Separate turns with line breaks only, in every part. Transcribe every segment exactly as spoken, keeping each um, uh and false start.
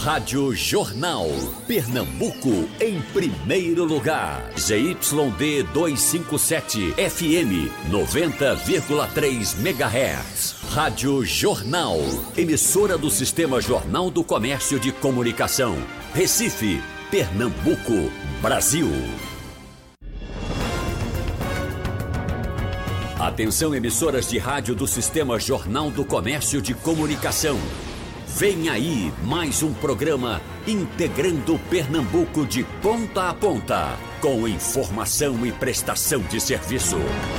Rádio Jornal. Pernambuco em primeiro lugar. Z Y D duzentos e cinquenta e sete, F M noventa vírgula três megahertz. Rádio Jornal. Emissora do Sistema Jornal do Comércio de Comunicação. Recife, Pernambuco, Brasil. Atenção, emissoras de rádio do Sistema Jornal do Comércio de Comunicação. Vem aí mais um programa integrando Pernambuco de ponta a ponta, com informação e prestação de serviço.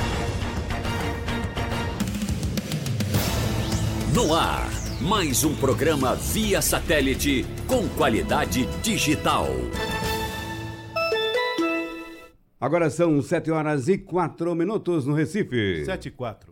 No ar, mais um programa via satélite com qualidade digital.
Agora são sete horas e quatro minutos no Recife.
Sete e quatro.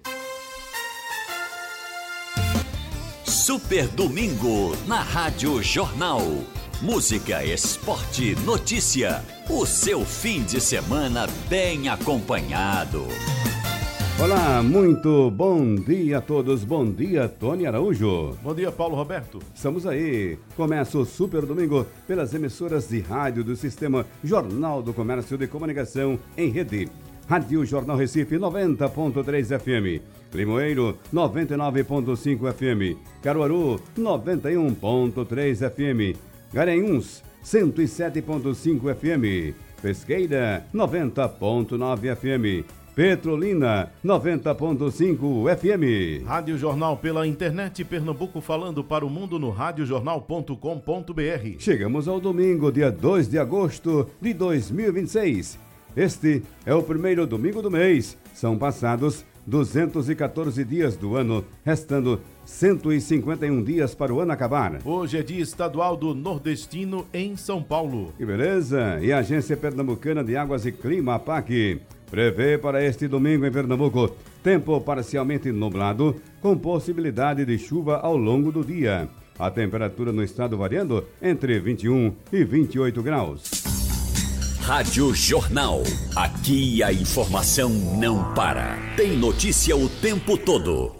Super Domingo na Rádio Jornal. Música, esporte, notícia. O seu fim de semana bem acompanhado.
Olá, muito bom dia a todos. Bom dia, Tony Araújo.
Bom dia, Paulo Roberto.
Estamos aí. Começa o Super Domingo pelas emissoras de rádio do Sistema Jornal do Comércio de Comunicação em rede. Rádio Jornal Recife noventa ponto três F M, Limoeiro noventa e nove ponto cinco F M, Caruaru noventa e um ponto três F M, Garanhuns cento e sete ponto cinco F M, Pesqueira noventa ponto nove F M, Petrolina noventa ponto cinco F M.
Rádio Jornal pela internet, Pernambuco falando para o mundo no rádio jornal ponto com ponto b r.
Chegamos ao domingo, dia dois de agosto de dois mil e vinte e seis. Este é o primeiro domingo do mês. São passados duzentos e quatorze dias do ano, restando cento e cinquenta e um dias para o ano acabar.
Hoje é dia estadual do nordestino em São Paulo.
Que beleza! E a Agência Pernambucana de Águas e Clima, a APAC, prevê para este domingo em Pernambuco tempo parcialmente nublado, com possibilidade de chuva ao longo do dia. A temperatura no estado variando entre vinte e um e vinte e oito graus.
Rádio Jornal. Aqui a informação não para. Tem notícia o tempo todo.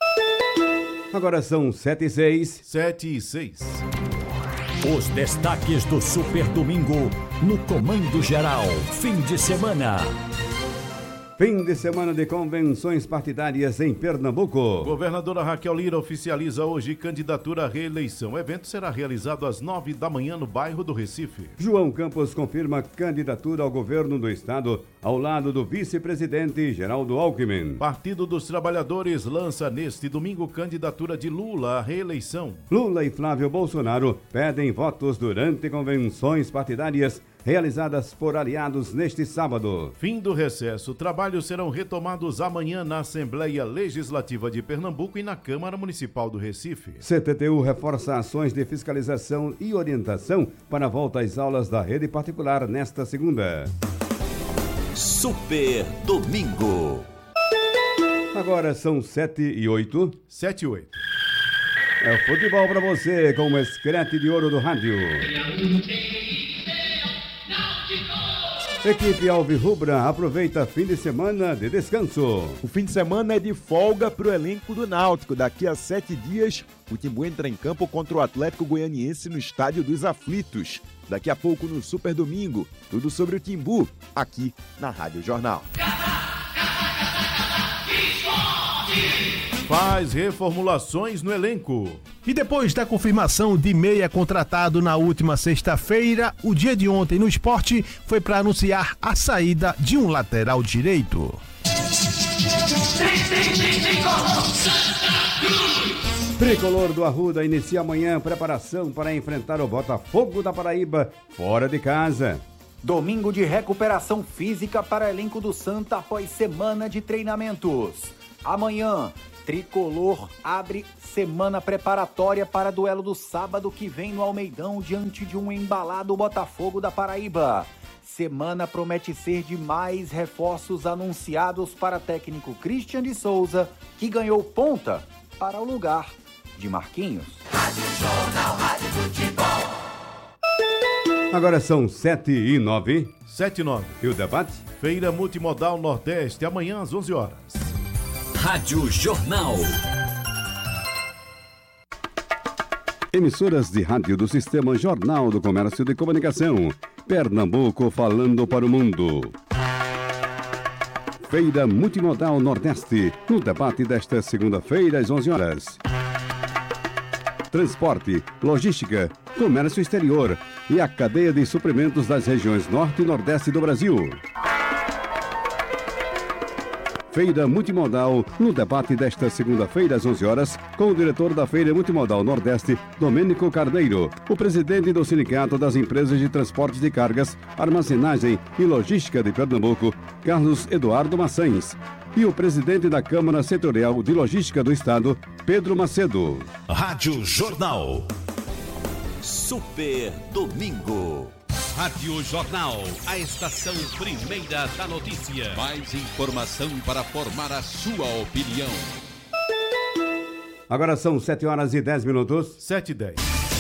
Agora são sete e seis.
Sete e seis.
Os destaques do Super Domingo no Comando Geral. Fim de semana.
Fim de semana de convenções partidárias em Pernambuco.
Governadora Raquel Lira oficializa hoje candidatura à reeleição. O evento será realizado às nove da manhã no bairro do Recife.
João Campos confirma candidatura ao governo do estado ao lado do vice-presidente Geraldo Alckmin.
Partido dos Trabalhadores lança neste domingo candidatura de Lula à reeleição.
Lula e Flávio Bolsonaro pedem votos durante convenções partidárias realizadas por aliados neste sábado.
Fim do recesso. Trabalhos serão retomados amanhã na Assembleia Legislativa de Pernambuco e na Câmara Municipal do Recife.
C T T U reforça ações de fiscalização e orientação para a volta às aulas da rede particular nesta segunda.
Super Domingo.
Agora são sete e oito.
Sete e oito.
É o futebol para você com o escrete de ouro do rádio. Equipe Alvirrubra aproveita fim de semana de descanso.
O fim de semana é de folga para o elenco do Náutico. Daqui a sete dias, o Timbu entra em campo contra o Atlético Goianiense no Estádio dos Aflitos. Daqui a pouco no Super Domingo, tudo sobre o Timbu, aqui na Rádio Jornal.
Faz reformulações no elenco.
E depois da confirmação de meia contratado na última sexta-feira, o dia de ontem no esporte foi para anunciar a saída de um lateral direito.
Tricolor do Arruda inicia amanhã preparação para enfrentar o Botafogo da Paraíba fora de casa.
Domingo de recuperação física para elenco do Santa após semana de treinamentos. Amanhã, Tricolor abre semana preparatória para duelo do sábado que vem no Almeidão diante de um embalado Botafogo da Paraíba. Semana promete ser de mais reforços anunciados para técnico Christian de Souza, que ganhou ponta para o lugar de Marquinhos.
Rádio Jornal, Rádio Futebol.
Agora são sete e nove.
Sete e nove.
E o debate?
Feira Multimodal Nordeste, amanhã às onze horas.
Rádio Jornal.
Emissoras de rádio do Sistema Jornal do Comércio de Comunicação. Pernambuco falando para o mundo. Feira Multimodal Nordeste, no debate desta segunda-feira às onze horas. Transporte, logística, comércio exterior e a cadeia de suprimentos das regiões Norte e Nordeste do Brasil. Feira Multimodal, no debate desta segunda-feira às onze horas, com o diretor da Feira Multimodal Nordeste, Domênico Carneiro, o presidente do Sindicato das Empresas de Transportes de Cargas, Armazenagem e Logística de Pernambuco, Carlos Eduardo Maçães, e o presidente da Câmara Setorial de Logística do Estado, Pedro Macedo.
Rádio Jornal. Super Domingo. Rádio Jornal, a estação primeira da notícia. Mais informação para formar a sua opinião.
Agora são sete horas e dez minutos.
sete e dez.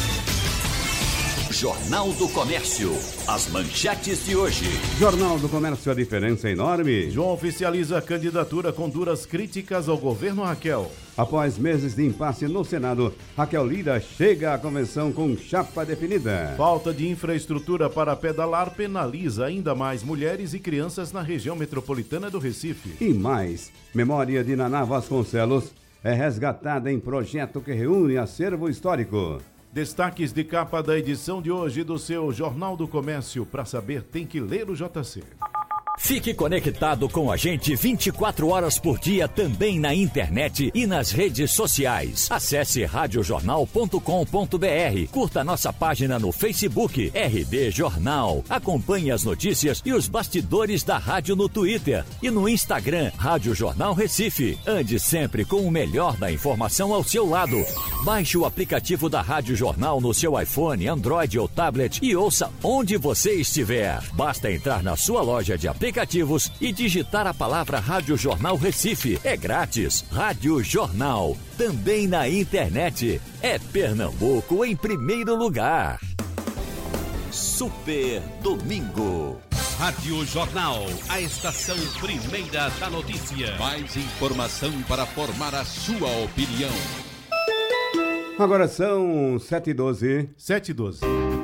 Jornal do Comércio. As manchetes de hoje.
Jornal do Comércio, a diferença é enorme.
João oficializa a candidatura com duras críticas ao governo Raquel.
Após meses de impasse no Senado, Raquel Lira chega à convenção com chapa definida.
Falta de infraestrutura para pedalar penaliza ainda mais mulheres e crianças na região metropolitana do Recife.
E mais, memória de Naná Vasconcelos é resgatada em projeto que reúne acervo histórico.
Destaques de capa da edição de hoje do seu Jornal do Comércio. Para saber, tem que ler o J C.
Fique conectado com a gente vinte e quatro horas por dia também na internet e nas redes sociais. Acesse rádio jornal ponto com ponto b r. Curta nossa página no Facebook R D Jornal. Acompanhe as notícias e os bastidores da rádio no Twitter e no Instagram Rádio Jornal Recife. Ande sempre com o melhor da informação ao seu lado. Baixe o aplicativo da Rádio Jornal no seu iPhone, Android ou tablet e ouça onde você estiver. Basta entrar na sua loja de aplicativos aplicativos e digitar a palavra Rádio Jornal Recife. É grátis. Rádio Jornal. Também na internet. É Pernambuco em primeiro lugar. Super Domingo. Rádio Jornal. A estação primeira da notícia. Mais informação para formar a sua opinião.
Agora são sete e doze.
sete e doze.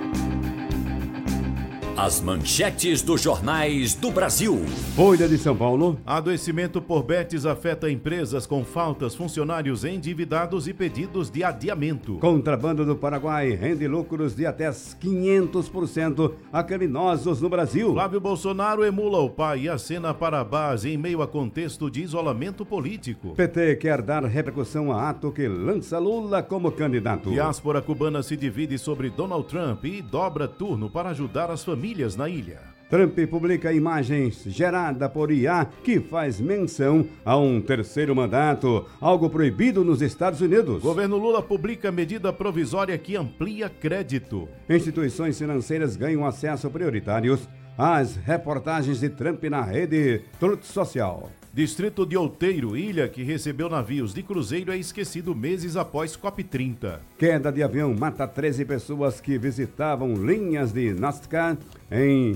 As manchetes dos jornais do Brasil.
Folha de São Paulo.
Adoecimento por Betes afeta empresas com faltas, funcionários endividados e pedidos de adiamento.
Contrabando do Paraguai rende lucros de até quinhentos por cento a criminosos no Brasil.
Flávio Bolsonaro emula o pai e acena para a base em meio a contexto de isolamento político.
P T quer dar repercussão a ato que lança Lula como candidato.
Diáspora cubana se divide sobre Donald Trump e dobra turno para ajudar as famílias na ilha.
Trump publica imagens geradas por I A que faz menção a um terceiro mandato, algo proibido nos Estados Unidos.
Governo Lula publica medida provisória que amplia crédito.
Instituições financeiras ganham acesso prioritários às reportagens de Trump na rede Truth Social.
Distrito de Outeiro, ilha que recebeu navios de cruzeiro, é esquecido meses após COP trinta.
Queda de avião mata treze pessoas que visitavam linhas de Nazca em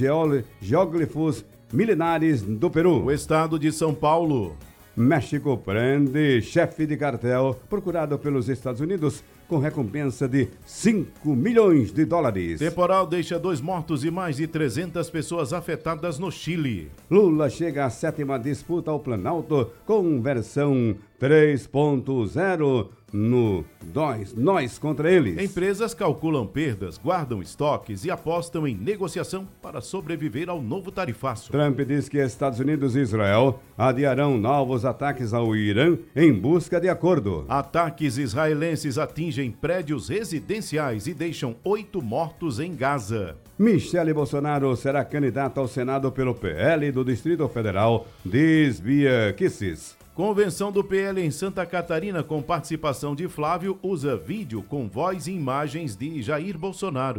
geóglifos milenares do Peru.
O estado de São Paulo.
México prende chefe de cartel procurado pelos Estados Unidos com recompensa de cinco milhões de dólares.
Temporal deixa dois mortos e mais de trezentas pessoas afetadas no Chile.
Lula chega à sétima disputa ao Planalto com versão três ponto zero no Nós, nós contra eles.
Empresas calculam perdas, guardam estoques e apostam em negociação para sobreviver ao novo tarifaço.
Trump diz que Estados Unidos e Israel adiarão novos ataques ao Irã em busca de acordo.
Ataques israelenses atingem prédios residenciais e deixam oito mortos em Gaza.
Michele Bolsonaro será candidata ao Senado pelo P L do Distrito Federal, diz Bia Kicis.
Convenção do P L em Santa Catarina com participação de Flávio usa vídeo com voz e imagens de Jair Bolsonaro.